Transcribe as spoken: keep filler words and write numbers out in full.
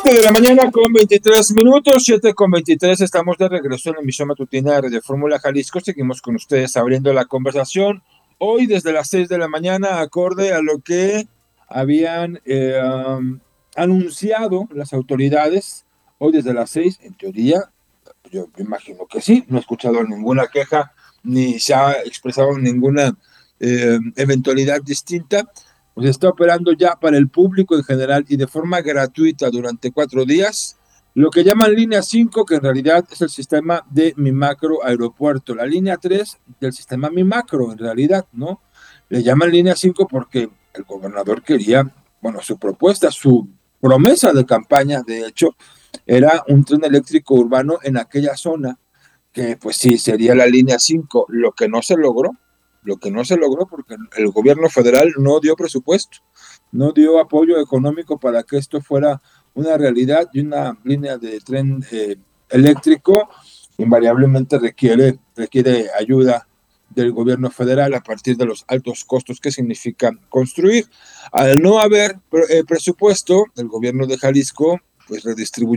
Siete de la mañana con veintitrés minutos, siete con veintitrés, estamos de regreso en la emisión matutina de Fórmula Jalisco. Seguimos con ustedes abriendo la conversación. Hoy desde las seis de la mañana, acorde a lo que habían eh, um, anunciado las autoridades, hoy desde las seis, en teoría, yo me imagino que sí, no he escuchado ninguna queja, ni se ha expresado ninguna eh, eventualidad distinta. Pues está operando ya para el público en general y de forma gratuita durante cuatro días, lo que llaman línea cinco, que en realidad es el sistema de Mi Macro Aeropuerto, la línea tres del sistema Mi Macro, en realidad, ¿no? Le llaman línea cinco porque el gobernador quería, bueno, su propuesta, su promesa de campaña, de hecho, era un tren eléctrico urbano en aquella zona, que pues sí, sería la línea cinco, lo que no se logró, lo que no se logró porque el gobierno federal no dio presupuesto, no dio apoyo económico para que esto fuera una realidad, y una línea de tren eh, eléctrico invariablemente requiere, requiere ayuda del gobierno federal a partir de los altos costos que significa construir. Al no haber eh, presupuesto, el gobierno de Jalisco pues redistribuyó